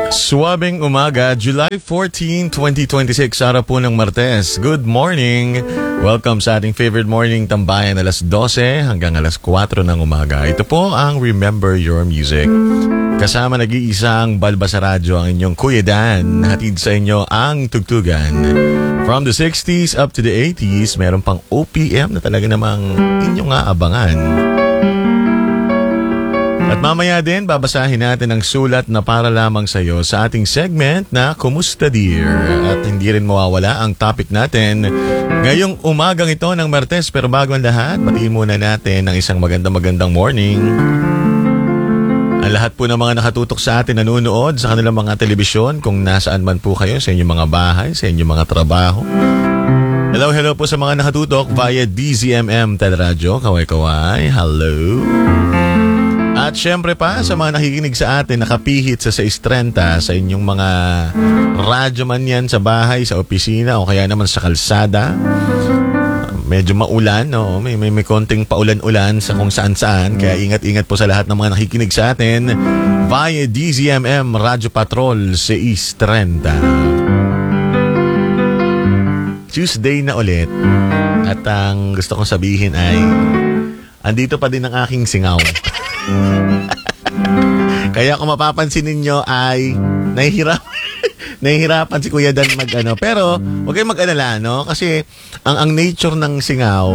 Suwabing umaga, July 14, 2026, araw po ng Martes. Good morning! Welcome sa ating favorite morning tambayan alas 12 hanggang alas 4 ng umaga. Ito po ang Remember Your Music. Kasama nag-iisang balba sa radyo ang inyong Kuya Dan. Hatid sa inyo ang tugtugan. From the 60s up to the 80s, meron pang OPM na talaga namang inyong aabangan. At mamaya din, babasahin natin ang sulat na para lamang sa iyo sa ating segment na Kumusta Dear? At hindi rin mawawala ang topic natin ngayong umagang ito ng Martes. Pero bago ang lahat, batiin muna natin ang isang magandang morning. Ang lahat po ng mga nakatutok sa atin, nanonood sa kanilang mga telebisyon, kung nasaan man po kayo, sa inyong mga bahay, sa inyong mga trabaho. Hello po sa mga nakatutok via DZMM Teleradyo, kaway-kaway, hello. At syempre pa sa mga nakikinig sa atin, nakapihit sa 6:30 sa inyong mga radyo man yan sa bahay, sa opisina o kaya naman sa kalsada. Medyo maulan, no? May konting paulan-ulan sa kung saan-saan. Kaya ingat-ingat po sa lahat ng mga nakikinig sa atin via DZMM Radyo Patrol 6:30. Tuesday na ulit. At ang gusto kong sabihin ay andito pa din ang aking singaw. Kaya kung mapapansin ninyo ay nahihirapan si Kuya Dan mag-ano. Pero huwag kayong mag-alala, no? Kasi ang nature ng singaw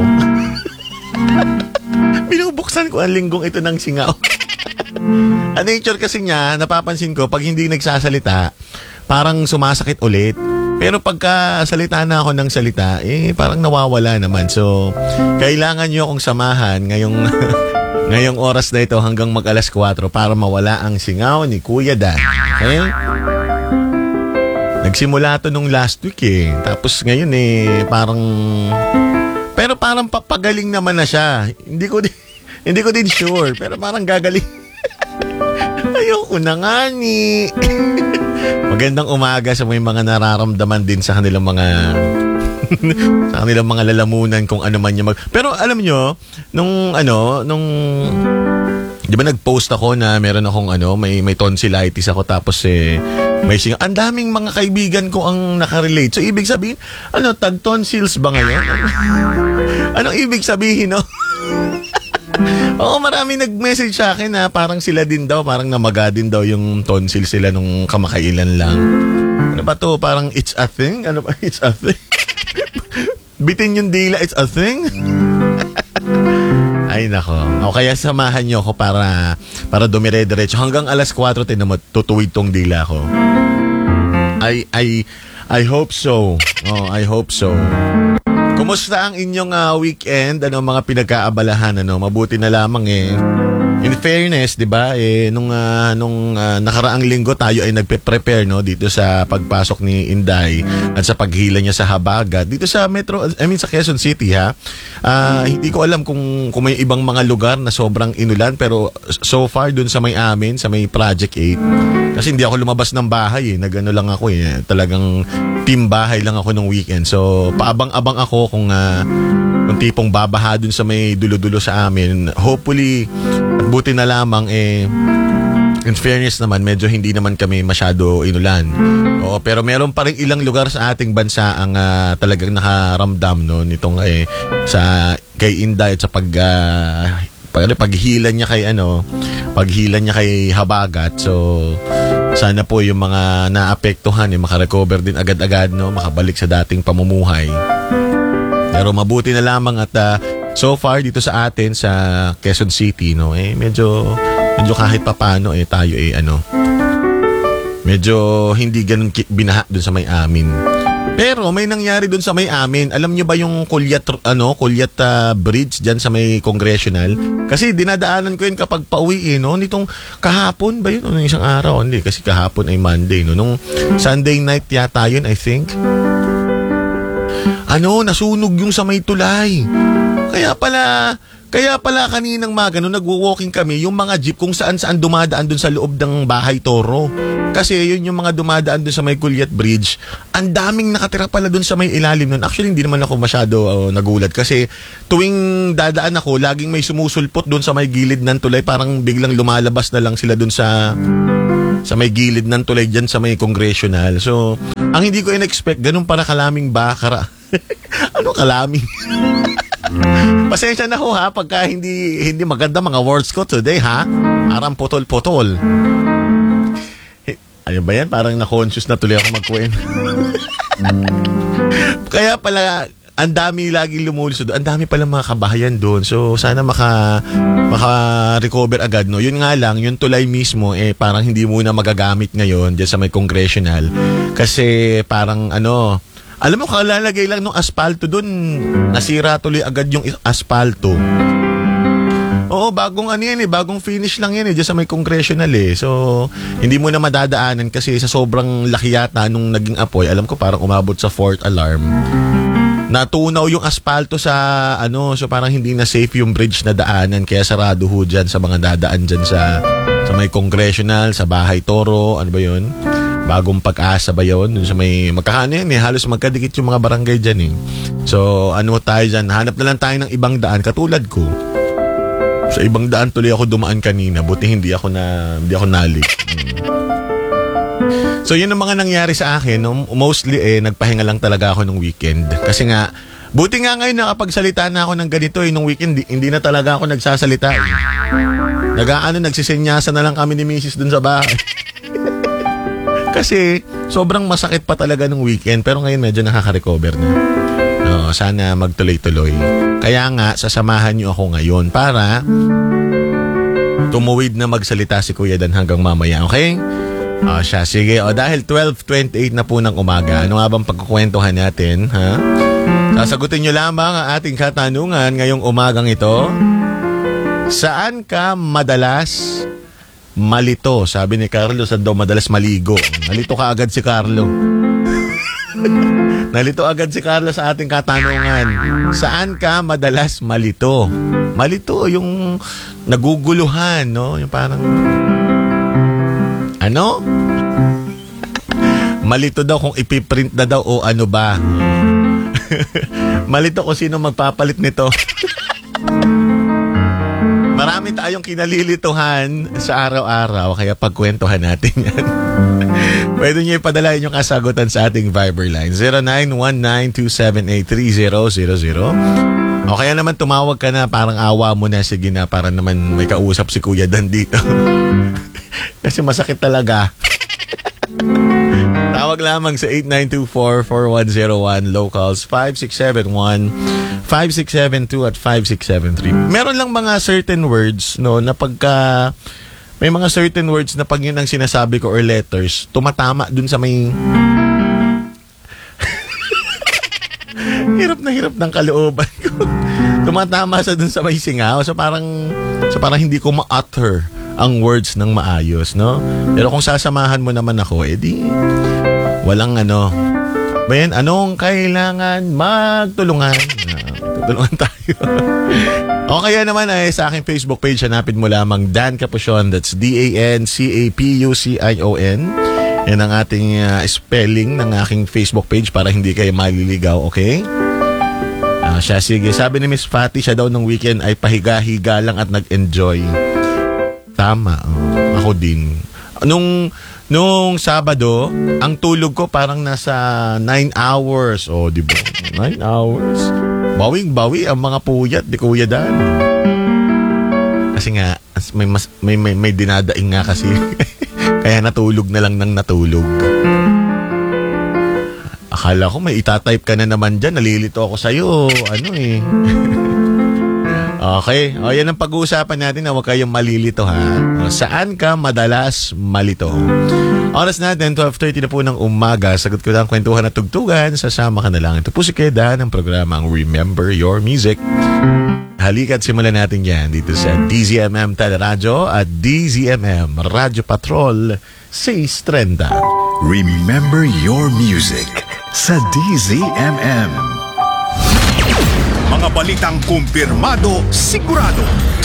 binubuksan ko ang linggong ito ng singaw. Ang nature kasi niya, napapansin ko, pag hindi nagsasalita, parang sumasakit ulit. Pero pagka salita na ako ng salita, parang nawawala naman. So, kailangan nyo akong samahan ngayong oras na ito hanggang mag-alas 4 para mawala ang singaw ni Kuya Dan. Okay? Nagsimula to nung last week Tapos ngayon pero parang papagaling naman na siya. Hindi ko din sure, pero parang gagaling. Ayoko na nga ni. Magandang umaga sa may mga nararamdaman din sa kanilang mga lalamunan kung ano man yung Pero alam nyo, nung di ba nag-post ako na meron akong may tonsillitis ako tapos may singaw. Ang daming mga kaibigan ko ang nakarelate. So ibig sabihin, tag tonsils ba ngayon? Anong ibig sabihin, no? Oo, marami nag-message sa akin na parang sila din daw, parang namaga din daw yung tonsil sila nung kamakailan lang. Ano ba to? Parang it's a thing? Ano ba? It's a thing? Bitin yung dila, it's a thing? Ay nako. O kaya samahan nyo ako para dumire-diretso. Hanggang alas 4 tutuwid tong dila ko. I hope so. Oh, I hope so. Kumusta ang inyong weekend? Ano mga pinagkaabalahan? Mabuti na lamang In fairness, 'di ba? Nung nakaraang linggo tayo ay nagpe-prepare dito sa pagpasok ni Inday at sa paghila niya sa Habagat dito sa sa Quezon City ha. Hindi ko alam kung may ibang mga lugar na sobrang inulan, pero so far dun sa may amin, sa may Project 8. Kasi hindi ako lumabas ng bahay nagano lang ako talagang team bahay lang ako nung weekend. So paabang-abang ako kung tipong babaha dun sa may dulo-dulo sa amin. Hopefully, at buti na lamang in fairness naman, medyo hindi naman kami masyado inulan. Oo, pero meron pa rin ilang lugar sa ating bansa ang talagang nakaramdam nitong kay Inday at sa paghila niya kay Habagat. So sana po yung mga naapektuhan makarecover din agad-agad, makabalik sa dating pamumuhay. Pero mabuti na lamang at so far dito sa atin sa Quezon City medyo kahit papaano tayo medyo hindi ganun binaha dun sa may amin. Pero may nangyari dun sa may amin. Alam niyo ba yung Kulyat Bridge diyan sa may Congressional? Kasi dinadaanan ko yun kapag pauwi nitong kahapon ba yun? Isang araw, hindi kasi kahapon ay Monday nung Sunday night yata yun, I think. Nasunog yung sa may tulay. Kaya pala kaninang maga nagwo-walking kami, yung mga jeep kung saan-saan dumadaan dun sa loob ng Bahay Toro. Kasi yun yung mga dumadaan dun sa may Kulyat Bridge. Ang daming nakatira pala dun sa may ilalim nun. Actually, hindi naman ako masyado nagulat. Kasi tuwing dadaan ako, laging may sumusulpot dun sa may gilid ng tulay. Parang biglang lumalabas na lang sila dun sa sa may gilid ng tulay dyan sa may congressional. So, ang hindi ko in-expect, ganun para kalaming bakara. Ano kalaming? Pasensya na ho ha, pagka hindi maganda mga words ko today ha. Parang putol-putol. Ano ba yan? Parang na-conscious na tuloy ako magkwento. Kaya pala, ang dami laging lumulusod. Ang dami pala mga kabahayan doon. So, sana maka-recover agad, no? Yun nga lang, yung tulay mismo, parang hindi muna magagamit ngayon dyan sa may congressional. Kasi parang alam mo, kalalagay lang ng aspalto doon, nasira tuloy agad yung aspalto. Oo, bagong bagong finish lang yan dyan sa may congressional So, hindi mo na madadaanan kasi sa sobrang laki yata nung naging apoy, alam ko parang umabot sa 4th alarm. Natunaw yung aspalto sa so parang hindi na safe yung bridge na daanan, kaya sarado ho dyan sa mga dadaan dyan sa may congressional, sa Bahay Toro, ano ba yun? Bagong Pag-asa ba yun? Dun sa may magkakano yan halos magkadikit yung mga barangay dyan So, tayo dyan? Hanap na lang tayo ng ibang daan, katulad ko. Sa ibang daan tuloy ako dumaan kanina, buti hindi ako nalik. So, yun ang mga nangyari sa akin. Mostly, nagpahinga lang talaga ako nung weekend. Kasi nga, buti nga ngayon nakapagsalita na ako ng ganito nung weekend, hindi na talaga ako nagsasalita nagsisenyasa na lang kami ni Mrs. dun sa bahay. Kasi, sobrang masakit pa talaga nung weekend. Pero ngayon medyo nakaka-recover na. Sana magtuloy-tuloy. Kaya nga, sasamahan niyo ako ngayon para tumuwid na magsalita si Kuya Dan hanggang mamaya. Okay? Siya. Sige. Dahil 12:28 na po ng umaga, ano nga bang pagkukwentuhan natin? Ha? Sasagutin niyo lamang ang ating katanungan ngayong umagang ito. Saan ka madalas malito? Sabi ni Carlo, saan daw madalas maligo? Nalito ka agad si Carlo. Nalito agad si Carlo sa ating katanungan. Saan ka madalas malito? Malito, yung naguguluhan, no? Yung parang malito daw kung ipiprint na daw o ano ba. Malito kung sino magpapalit nito. Marami tayong kinalilituhan sa araw-araw, kaya pagkwentuhan natin yan. Pwede niyo ipadala yung kasagutan sa ating Viber line 0919-278-3000. O kaya naman tumawag ka na, parang awa mo na, sige na, para naman may kausap si Kuya Dan dito. Kasi masakit talaga. Tawag lamang sa 8924-4101, locals 5671-5672 at 5673. Meron lang mga certain words, no, na pagka may mga certain words na pag yun ang sinasabi ko or letters, tumatama dun sa may hirap na hirap ng kalooban ko. Tumatama sa dun sa may singaw. So parang hindi ko ma-utter ang words ng maayos, no? Pero kung sasamahan mo naman ako, edi walang bayan, anong kailangan magtulungan? Tulungan tayo. O kaya naman sa aking Facebook page, hanapin mo lamang Dan Capucion. That's DANCAPUCION. Yan ang ating spelling ng aking Facebook page para hindi kayo maliligaw, okay? Siya, sige. Sabi ni Miss Fatty, siya daw ng weekend ay pahiga-higa lang at nag-enjoy. Tama. Ako din. Nung Sabado, ang tulog ko parang nasa 9 hours. O, di ba? 9 hours. Bawing-bawi ang mga puyat di Kuya Dan. Kasi nga, may dinadaing nga kasi. Kaya natulog na lang ng natulog. Akala ko may itatype ka na naman dyan. Nalilito ako sa'yo. Okay. Yan ang pag-uusapan natin na huwag kayong malilito ha. Saan ka madalas malito? Oras natin, 12:30 na po ng umaga. Sagot ko lang kwentuhan at tugtugan. Sasama ka na lang. Ito po si Keda ng programang Remember Your Music. Halika't simulan natin yan dito sa DZMM Teleradyo at DZMM Radyo Patrol 630. Remember Your Music sa DZMM. Mga balitang kumpirmado, sigurado,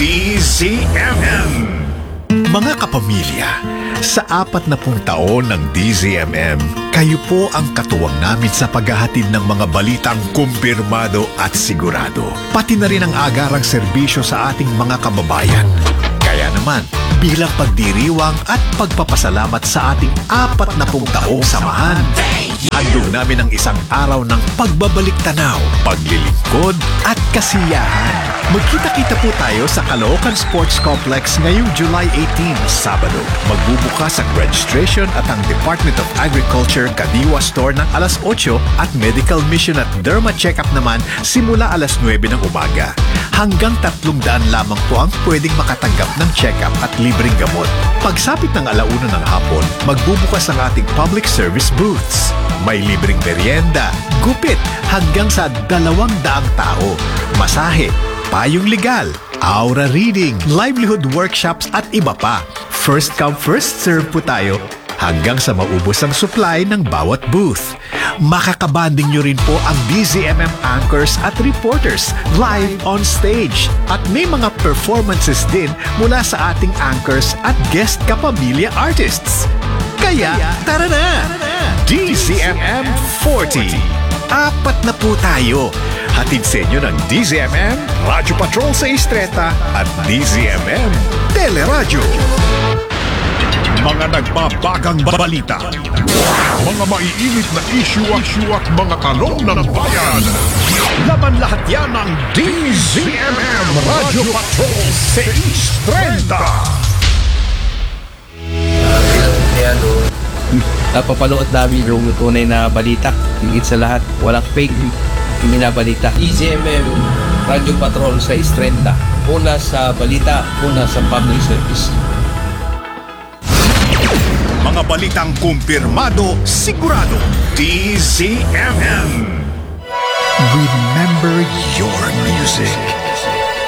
DZMM. Mga kapamilya, sa 40 taon ng DZMM, kayo po ang katuwang namin sa paghahatid ng mga balitang kumpirmado at sigurado. Pati na rin ang agarang serbisyo sa ating mga kababayan. Kaya naman, bilang pagdiriwang at pagpapasalamat sa ating 40 taong samahan. Handog namin ang isang araw ng pagbabalik tanaw, paglilingkod at kasiyahan. Magkita-kita po tayo sa Caloocan Sports Complex ngayong July 18, Sabado. Magbubukas ang registration at ang Department of Agriculture Kadiwa Store ng alas 8 at Medical Mission at Derma Checkup naman simula alas 9 ng umaga. Hanggang 300 lamang po ang pwedeng makatanggap ng check-up at libreng gamot. Pagsapit ng alauna ng hapon, magbubukas ang ating public service booths. May libreng merienda, gupit, hanggang sa 200 tao. Masahe, payong legal, aura reading, livelihood workshops at iba pa. First come, first serve po tayo hanggang sa maubos ang supply ng bawat booth. Makakabanding nyo rin po ang DZMM anchors at reporters live on stage. At may mga performances din mula sa ating anchors at guest kapamilya artists. Kaya, tara na! DZMM 40. 4 na po tayo. Hatid sa inyo ng DZMM, Radyo Patrol sa Istreta at DZMM Teleradyo. Mga nagbabagang balita, mga maiinit na issue at mga tanong ng bayan. Laman lahat yan ng DZMM Radio Patrol 630. Bilang empleyado, napapanood namin yung tunay na balita. Higit sa lahat, walang fake binabalita. DZMM Radio Patrol 630. Una sa balita, una sa public service. Mga balitang kumpirmado, sigurado. DZMM. Remember your music.